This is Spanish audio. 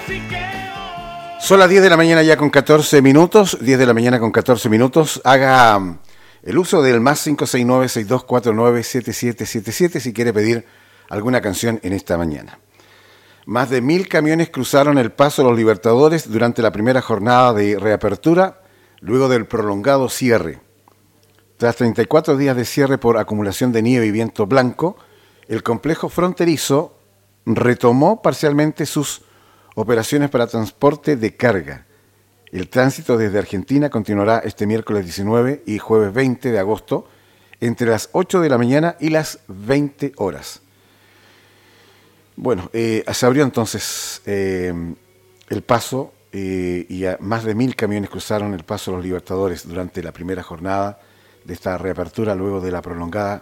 Son las 10 de la mañana ya con 14 minutos, 10 de la mañana con 14 minutos. Haga el uso del más 569-6249-7777 si quiere pedir alguna canción en esta mañana. Más de 1000 camiones cruzaron el Paso de los Libertadores durante la primera jornada de reapertura, luego del prolongado cierre. Tras 34 días de cierre por acumulación de nieve y viento blanco, el complejo fronterizo retomó parcialmente sus operaciones para transporte de carga. El tránsito desde Argentina continuará este miércoles 19 y jueves 20 de agosto entre las 8 de la mañana y las 20 horas. Bueno, se abrió entonces el paso y más de 1000 camiones cruzaron el Paso de los Libertadores durante la primera jornada de esta reapertura luego de la prolongada